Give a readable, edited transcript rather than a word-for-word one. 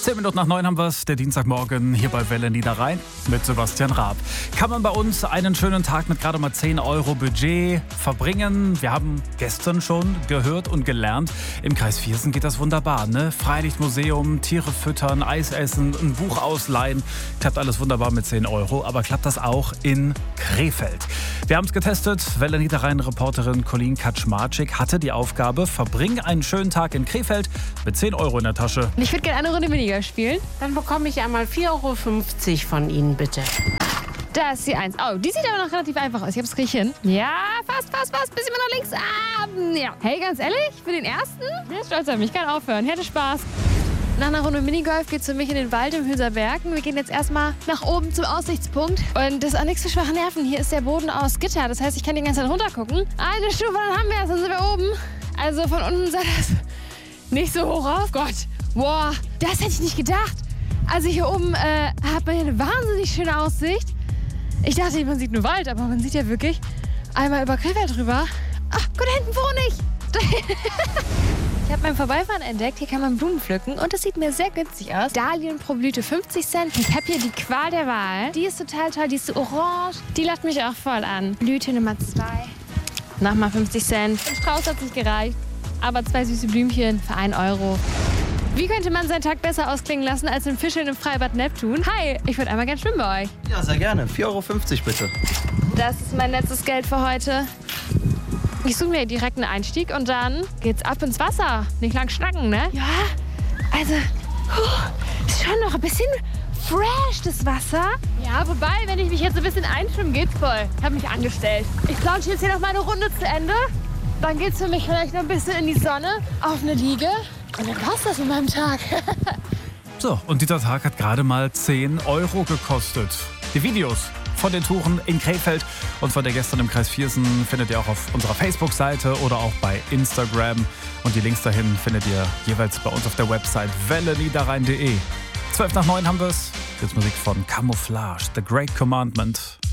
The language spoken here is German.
10 Minuten nach 9 haben wir es, der Dienstagmorgen hier bei Welle Niederrhein mit Sebastian Raab. Kann man bei uns einen schönen Tag mit gerade mal 10 Euro Budget verbringen? Wir haben gestern schon gehört und gelernt, im Kreis Viersen geht das wunderbar, ne? Freilichtmuseum, Tiere füttern, Eis essen, ein Buch ausleihen. Klappt alles wunderbar mit 10 Euro, aber klappt das auch in Krefeld? Wir haben es getestet. Welle Niederrhein-Reporterin Colleen Kaczmarczyk hatte die Aufgabe, verbring einen schönen Tag in Krefeld mit 10 Euro in der Tasche. Ich würde gerne eine Runde Minigolf spielen. Dann bekomme ich einmal 4,50 Euro von Ihnen, bitte. Da ist die 1. Oh, die sieht aber noch relativ einfach aus. Ich hab's gleich hin. Ja, fast. Bisschen mal nach links. Ja. Hey, ganz ehrlich, für den ersten? Ich bin stolz auf mich. Kann aufhören. Hätte Spaß. Nach einer Runde Minigolf geht's für mich in den Wald im Hülser Bergen. Wir gehen jetzt erstmal nach oben zum Aussichtspunkt. Und das ist auch nichts für schwache Nerven. Hier ist der Boden aus Gitter. Das heißt, ich kann die ganze Zeit runtergucken. Eine Stufe, dann haben wir es. Dann sind wir oben. Also von unten sah das nicht so hoch aus. Gott. Boah, das hätte ich nicht gedacht. Also hier oben hat man hier eine wahnsinnig schöne Aussicht. Ich dachte, man sieht nur Wald, aber man sieht ja wirklich einmal über Krefeld drüber. Ach, guck, da hinten wohne ich. Ich habe beim Vorbeifahren entdeckt, hier kann man Blumen pflücken und das sieht mir sehr günstig aus. Dahlien pro Blüte 50 Cent. Ich habe hier die Qual der Wahl. Die ist total toll, die ist so orange. Die lacht mich auch voll an. Blüte Nummer 2. Nochmal 50 Cent. Ein Strauß hat nicht gereicht, aber 2 süße Blümchen für 1 Euro. Wie könnte man seinen Tag besser ausklingen lassen als im Fischeln im Freibad Neptun? Hi, ich würde einmal gern schwimmen bei euch. Ja, sehr gerne. 4,50 Euro bitte. Das ist mein letztes Geld für heute. Ich suche mir direkt einen Einstieg und dann geht's ab ins Wasser. Nicht lang schnacken, ne? Ja, also ist schon noch ein bisschen fresh, das Wasser. Ja, wobei, wenn ich mich jetzt ein bisschen einschwimmen, geht's voll. Ich habe mich angestellt. Ich launche jetzt hier noch mal eine Runde zu Ende. Dann geht's für mich vielleicht noch ein bisschen in die Sonne, auf eine Liege. Und dann war's das in meinem Tag. So, und dieser Tag hat gerade mal 10 Euro gekostet. Die Videos von den Touren in Krefeld und von der gestern im Kreis Viersen findet ihr auch auf unserer Facebook-Seite oder auch bei Instagram. Und die Links dahin findet ihr jeweils bei uns auf der Website welleniederrhein.de. 12 nach 9 haben wir es. Jetzt Musik von Camouflage, The Great Commandment.